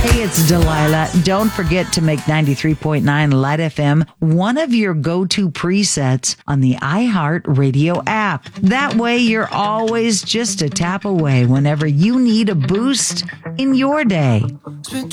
Hey, it's Delilah. Don't forget to make 93.9 Light FM one of your go-to presets on the iHeart Radio app. That way, you're always just a tap away whenever you need a boost in your day. Spent